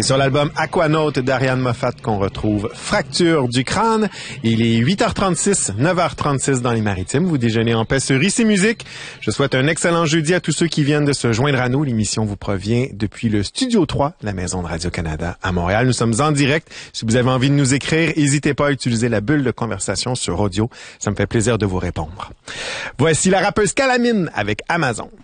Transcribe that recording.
C'est sur l'album Aquanaut d'Ariane Moffat qu'on retrouve Fracture du crâne. Il est 8h36, 9h36 dans les Maritimes. Vous déjeunez en paix sur Ici Musique. Je souhaite un excellent jeudi à tous ceux qui viennent de se joindre à nous. L'émission vous provient depuis le Studio 3, la maison de Radio-Canada à Montréal. Nous sommes en direct. Si vous avez envie de nous écrire, n'hésitez pas à utiliser la bulle de conversation sur audio. Ça me fait plaisir de vous répondre. Voici la rappeuse Calamine avec Amazon.